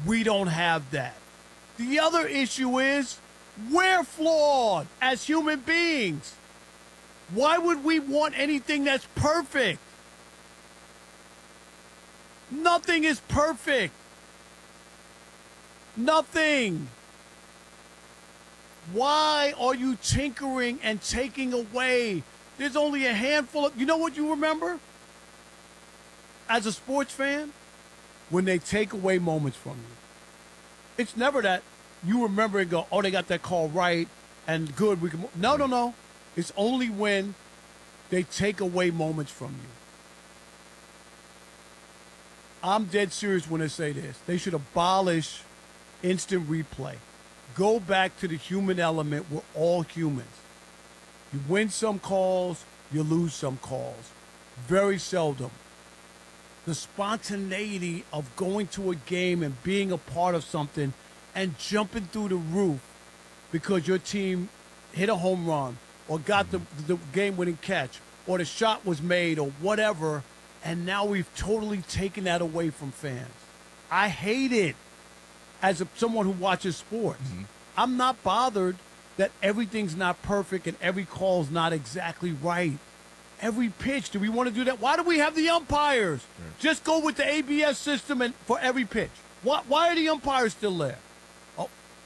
We don't have that. The other issue is we're flawed as human beings. Why would we want anything that's perfect? Nothing is perfect. Nothing. Why are you tinkering and taking away? There's only a handful of, you know what you remember? As a sports fan, when they take away moments from you. It's never that you remember and go, oh, they got that call right and good. We can. No. It's only when they take away moments from you. I'm dead serious when I say this. They should abolish instant replay. Go back to the human element. We're all humans. You win some calls, you lose some calls. Very seldom. The spontaneity of going to a game and being a part of something and jumping through the roof because your team hit a home run or got the game-winning catch or the shot was made or whatever, and now we've totally taken that away from fans. I hate it as someone who watches sports. I'm not bothered that everything's not perfect and every call's not exactly right. Every pitch, do we want to do that? Why do we have the umpires? Right. Just go with the ABS system and for every pitch. Why are the umpires still there? Oh,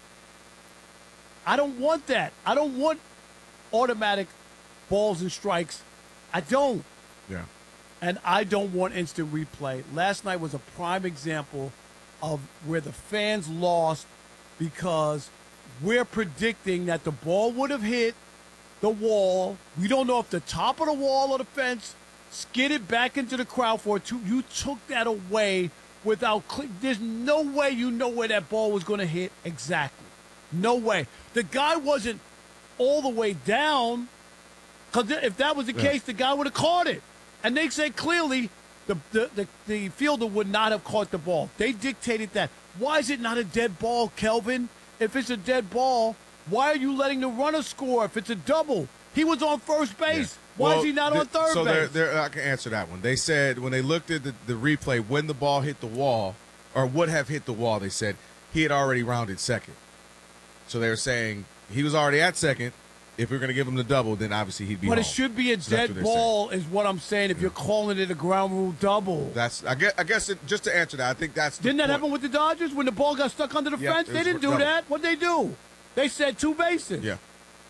I don't want that. I don't want automatic balls and strikes. I don't. Yeah. And I don't want instant replay. Last night was a prime example of where the fans lost because we're predicting that the ball would have hit the wall. We don't know if the top of the wall or the fence skidded back into the crowd for a two. You took that away without there's no way you know where that ball was going to hit exactly. No way. The guy wasn't all the way down, because if that was the case, the guy would have caught it. And they said clearly the fielder would not have caught the ball. They dictated that. Why is it not a dead ball, Kelvin? If it's a dead ball, why are you letting the runner score if it's a double? He was on first base. Yeah. Why is he not on third base? So I can answer that one. They said when they looked at the replay, when the ball hit the wall, or would have hit the wall, they said he had already rounded second. So they were saying he was already at second. If we are going to give him the double, then obviously he'd be But home. It should be a dead ball is what I'm saying if you're calling it a ground rule double. I guess just to answer that, I think that's Didn't that happen with the Dodgers when the ball got stuck under the fence? They didn't do that. What'd they do? They said two bases. Yeah.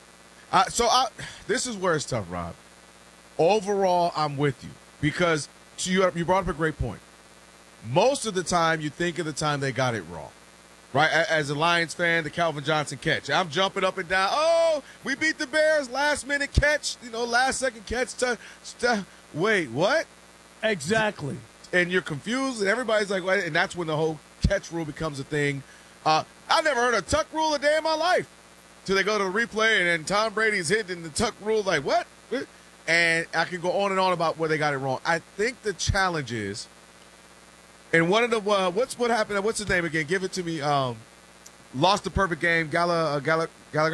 This is where it's tough, Rob. Overall, I'm with you because you brought up a great point. Most of the time, you think of the time they got it wrong. Right, as a Lions fan, the Calvin Johnson catch. I'm jumping up and down. Oh, we beat the Bears. Last-minute catch. Last-second catch. Wait, what? Exactly. And you're confused, and everybody's like, what? And that's when the whole catch rule becomes a thing. I've never heard a tuck rule a day in my life. Till they go to the replay, and then Tom Brady's hitting the tuck rule. Like, what? And I can go on and on about where they got it wrong. I think the challenge is, and one of the what happened? What's his name again? Give it to me. Lost the perfect game. Galarraga.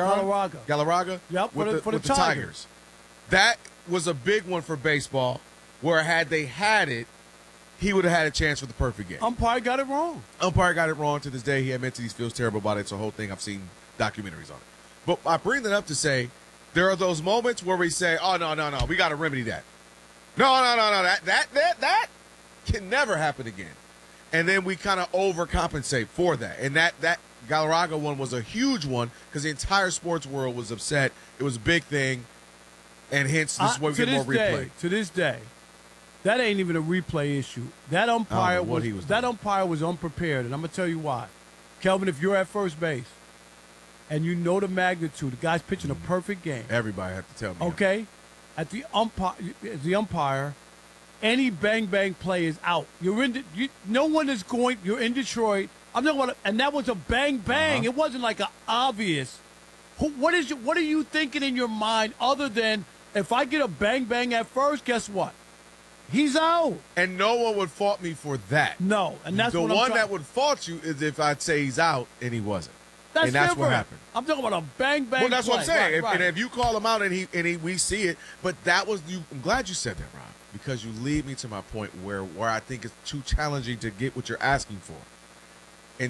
Yep. For the Tigers. That was a big one for baseball. Where had they had it, he would have had a chance for the perfect game. Umpire got it wrong. To this day. He admits he feels terrible about it. It's a whole thing. I've seen documentaries on it. But I bring that up to say there are those moments where we say, "Oh no, we got to remedy that." No, that can never happen again. And then we kind of overcompensate for that. And that Galarraga one was a huge one because the entire sports world was upset. It was a big thing, and hence this is where we get more replay. To this day, that ain't even a replay issue. That umpire was unprepared, and I'm gonna tell you why. Kelvin, if you're at first base and you know the magnitude, the guy's pitching a perfect game. Everybody have to tell me. Okay, at the umpire. Any bang play is out. No one is going. You're in Detroit. I'm not going to, and that was a bang. It wasn't like an obvious. What are you thinking in your mind other than if I get a bang at first? Guess what? He's out. And no one would fault me for that. No, and that's the one that would fault you is if I'd say he's out and he wasn't. That's what happened. I'm talking about a bang. Well, that's play. What I'm saying. Right. And if you call him out and we see it, but that was you. I'm glad you said that, Rob. Because you lead me to my point where I think it's too challenging to get what you're asking for.